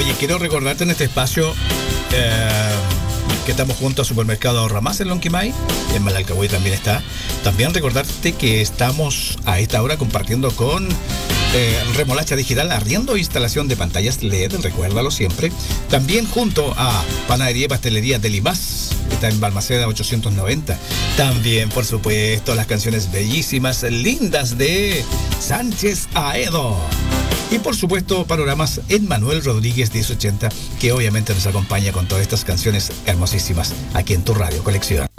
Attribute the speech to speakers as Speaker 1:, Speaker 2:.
Speaker 1: Oye, quiero recordarte en este espacio que estamos juntos a Supermercado Ahorra Más en Lonquimay, y en Malalcahuay también está. También recordarte que estamos a esta hora compartiendo con Remolacha Digital, arriendo e instalación de pantallas LED, recuérdalo siempre. También junto a Panadería y Pastelería de Limás, que está en Balmaceda 890. También, por supuesto, las canciones bellísimas, lindas de Sánchez Aedo. Y por supuesto, panoramas en Manuel Rodríguez 1080, que obviamente nos acompaña con todas estas canciones hermosísimas aquí en tu radio colección.